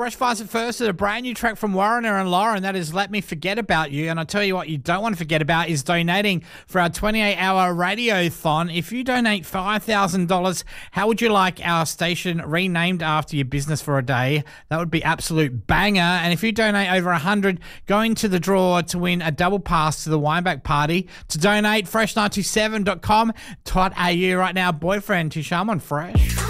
Fresh Fast at First is a brand new track from Warriner and Lauren. That is Let Me Forget About You. And I tell you what you don't want to forget about is donating for our 28-hour radiothon. If you donate $5,000, how would you like our station renamed after your business for a day? That would be absolute banger. And if you donate over 100, go into the draw to win a double pass to the Wineback Party. To donate, fresh927.com.au right now. Boyfriend to Sham on Fresh.